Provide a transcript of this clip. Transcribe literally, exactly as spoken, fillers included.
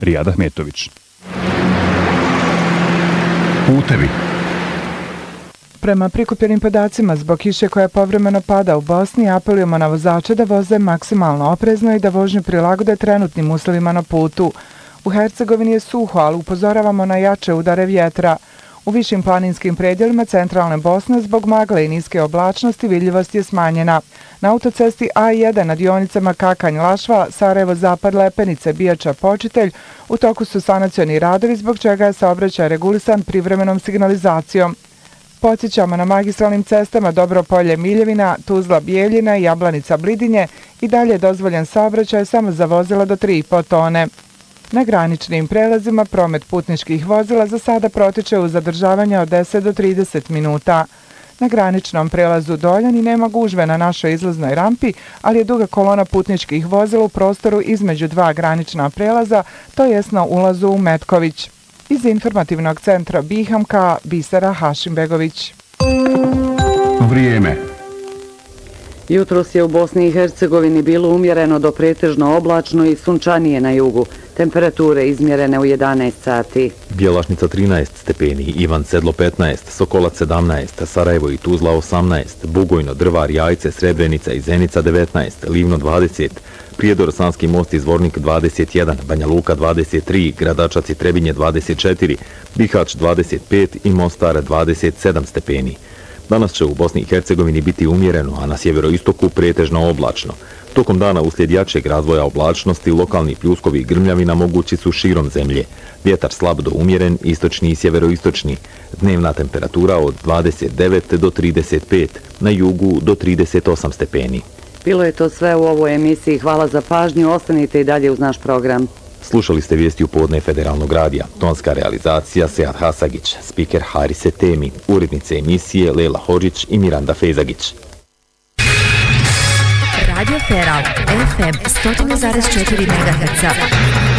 Rijad Ahmetović. Putevi. Prema prikupljenim podacima, zbog kiše koja povremeno pada u Bosni, apelujemo na vozače da voze maksimalno oprezno i da vožnju prilagode trenutnim uslovima na putu. U Hercegovini je suho, ali upozoravamo na jače udare vjetra. U višim planinskim predjelima centralne Bosne zbog magle i niske oblačnosti vidljivost je smanjena. Na autocesti A jedan na dionicama Kakanj-Lašva, Sarajevo-Zapad-Lepenice-Bijača-Počitelj u toku su sanacioni radovi zbog čega je saobraćaj regulisan privremenom signalizacijom. Podsjećamo na magistralnim cestama Dobropolje-Miljevina, Tuzla-Bijeljina i Jablanica-Blidinje i dalje je dozvoljen saobraćaj samo za vozila do tri i po tone. Na graničnim prelazima promet putničkih vozila za sada protiče u zadržavanje od deset do trideset minuta. Na graničnom prelazu Doljani nema gužve na našoj izlaznoj rampi, ali je duga kolona putničkih vozila u prostoru između dva granična prelaza, to jest na ulazu u Metković. Iz informativnog centra Bihamka, Bisera Hašimbegović. Vrijeme. Jutros je u Bosni i Hercegovini bilo umjereno do pretežno oblačno i sunčanije na jugu. Temperature izmjerene u jedanaest sati. Bjelašnica trinaest stepeni, Ivan Sedlo petnaest, Sokolac sedamnaest, Sarajevo i Tuzla osamnaest, Bugojno, Drvar, Jajce, Srebrenica i Zenica devetnaest, Livno dvadeset, Prijedor, Sanski most i Zvornik dvadeset jedan, Banja Luka dvadeset tri, Gradačac i Trebinje dvadeset četiri, Bihać dvadeset pet i Mostar dvadeset sedam stepeni. Danas će u Bosni i Hercegovini biti umjereno, a na sjeveroistoku pretežno oblačno. Tokom dana uslijed jačeg razvoja oblačnosti, lokalni pljuskovi i grmljavina mogući su širom zemlje. Vjetar slab do umjeren, istočni i sjeveroistočni. Dnevna temperatura od dvadeset devet do trideset pet, na jugu do trideset osam stepeni. Bilo je to sve u ovoj emisiji. Hvala za pažnju, ostanite i dalje uz naš program. Slušali ste vijesti u podne Federalnog radija. Tonska realizacija Sead Hasagić, spiker Harise Temi, urednice emisije Lela Hodžić i Miranda Fejzagić. Radio Feral, F M sto zarez četiri megaherca.